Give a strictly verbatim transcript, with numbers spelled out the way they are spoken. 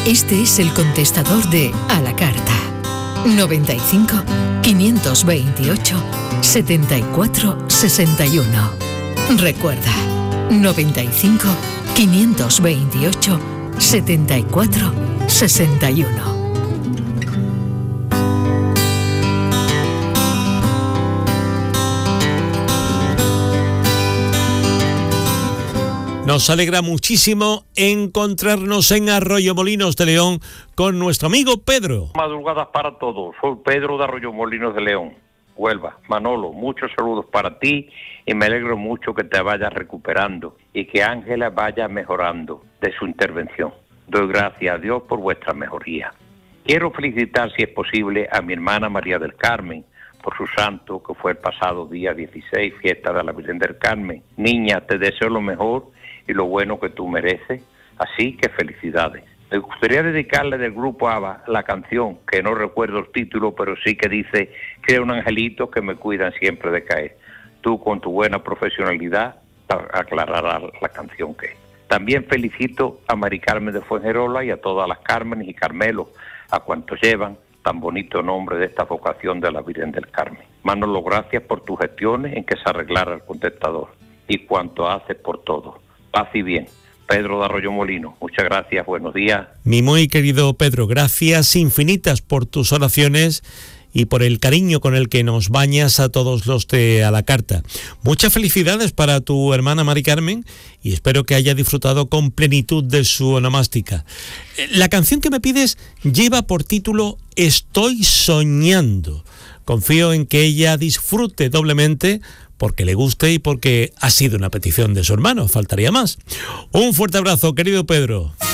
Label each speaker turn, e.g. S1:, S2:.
S1: Este es el contestador de A la Carta. noventa y cinco, quinientos veintiocho, setenta y cuatro sesenta y uno. Recuerda, noventa y cinco, quinientos veintiocho, setenta y cuatro sesenta y uno.
S2: Nos alegra muchísimo encontrarnos en Arroyomolinos de León con nuestro amigo Pedro.
S3: Madrugadas para todos. Soy Pedro de Arroyomolinos de León, Huelva. Manolo, muchos saludos para ti y me alegro mucho que te vayas recuperando y que Ángela vaya mejorando de su intervención. Doy gracias a Dios por vuestra mejoría. Quiero felicitar, si es posible, a mi hermana María del Carmen por su santo, que fue el pasado día dieciséis, fiesta de la Virgen del Carmen. Niña, te deseo lo mejor y lo bueno que tú mereces, así que felicidades. Me gustaría dedicarle del grupo ABBA la canción, que no recuerdo el título, pero sí que dice: crea un angelito que me cuidan siempre de caer. Tú, con tu buena profesionalidad, aclararás la canción que es. También felicito a Mari Carmen de Fuengirola y a todas las Cármenes y Carmelos, a cuantos llevan tan bonito nombre de esta vocación de la Virgen del Carmen. Manolo, gracias por tus gestiones en que se arreglara el contestador y cuanto haces por todo. Paz y bien. Pedro de Arroyomolinos, muchas gracias, buenos días.
S2: Mi muy querido Pedro, gracias infinitas por tus oraciones y por el cariño con el que nos bañas a todos los de A la Carta. Muchas felicidades para tu hermana Mari Carmen y espero que haya disfrutado con plenitud de su onomástica. La canción que me pides lleva por título Estoy soñando. Confío en que ella disfrute doblemente porque le guste y porque ha sido una petición de su hermano, faltaría más. Un fuerte abrazo, querido Pedro.